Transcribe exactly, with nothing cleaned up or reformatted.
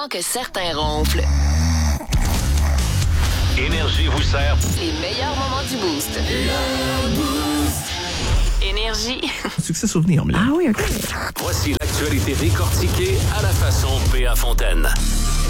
temps que certains ronflent. Énergie vous sert Les meilleurs moments du Boost. Énergie. Succès souvenir, mais là. Ah oui, OK. Voici l'actualité décortiquée à la façon P A Fontaine.